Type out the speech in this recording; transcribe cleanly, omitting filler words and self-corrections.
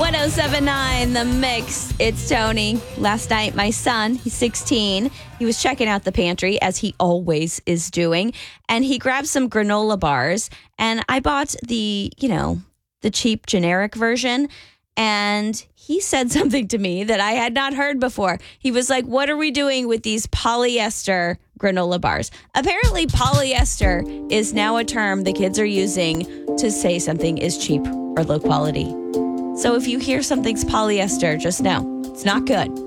1079 The Mix. It's Tony. Last night, my son, he's 16. He was checking out the pantry, as he always is doing, and he grabbed some granola bars. And I bought the cheap generic version. And he said something to me that I had not heard before. He was like, "What are we doing with these polyester granola bars?" Apparently, polyester is now a term the kids are using to say something is cheap or low quality. So if you hear something's polyester, just know it's not good.